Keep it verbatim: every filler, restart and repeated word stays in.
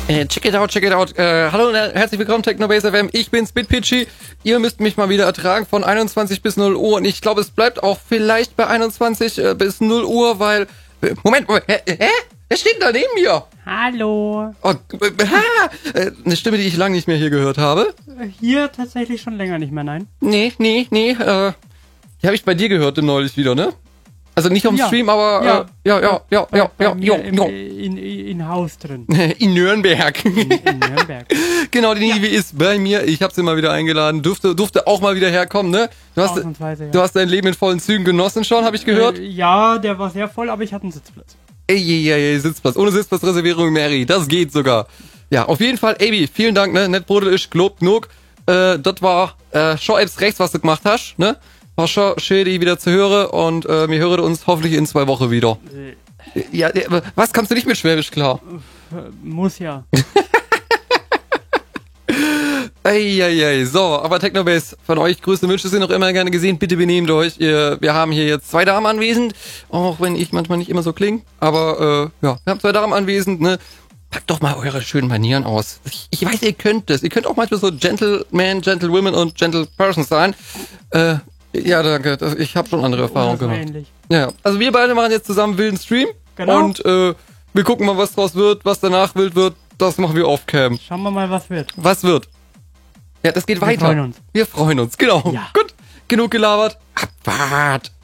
Äh, check it out, check it out. Äh, hallo und herzlich willkommen, Technobase F M. Ich bin's, BitPitchy. Ihr müsst mich mal wieder ertragen von einundzwanzig bis null Uhr. Und ich glaube, es bleibt auch vielleicht bei einundzwanzig äh, bis null Uhr, weil... Äh, Moment, Moment, hä? hä? Wer steht denn da neben mir? Hallo. Oh, äh, ha, äh, eine Stimme, die ich lange nicht mehr hier gehört habe. Hier tatsächlich schon länger nicht mehr, nein. Nee, nee, nee. Äh, die habe ich bei dir gehört neulich wieder, ne? Also nicht auf dem Ja. Stream, aber Ja. äh, ja, ja, ja, Bei, ja, bei ja, mir ja, im, ja. In, in, in Haus drin. In Nürnberg. In, in Nürnberg. Genau, die Nive ist bei mir. Ich habe sie mal wieder eingeladen. Durfte, durfte auch mal wieder herkommen, ne? Du hast, Ausnahmsweise, ja. du hast dein Leben in vollen Zügen genossen schon, habe ich gehört. Äh, ja, der war sehr voll, aber ich hatte einen Sitzplatz. Ey, ey, ey, ey, Sitzplatz. Ohne Sitzplatzreservierung, Mary. Das geht sogar. Ja, auf jeden Fall, Abi, vielen Dank, ne? Nett Brodel ist, glob genug. Äh, das war äh, schon etwas rechts, was du gemacht hast, ne? War schon schön, die wieder zu hören und äh, wir hören uns hoffentlich in zwei Wochen wieder. Äh, Ja, äh, was, kannst du nicht mit Schwäbisch klar? äh, muss ja. Eieiei, so, aber Technobase, von euch größte Wünsche sind noch immer gerne gesehen. Bitte benehmt euch. Ihr, wir haben hier jetzt zwei Damen anwesend, auch wenn ich manchmal nicht immer so klinge. Aber äh, ja, wir haben zwei Damen anwesend, ne? Packt doch mal eure schönen Manieren aus. Ich, ich weiß, ihr könnt das. Ihr könnt auch manchmal so Gentleman, Gentlewomen und Gentlepersons sein. Äh, ja, danke. Das, ich habe schon andere Erfahrungen Oder so gemacht. ähnlich. Ja, also wir beide machen jetzt zusammen einen wilden Stream. Genau. Und äh, wir gucken mal, was draus wird, was danach wild wird. Das machen wir off-cam. Schauen wir mal, was wird. Was wird? Ja, das geht Wir weiter. freuen uns. Wir freuen uns, genau. Ja. Gut, genug gelabert. Abfahrt.